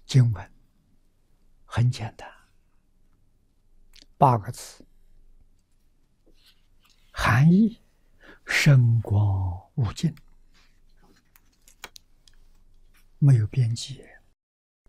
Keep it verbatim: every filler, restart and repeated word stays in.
经文很简单，八个字，含义深广无尽，没有边际。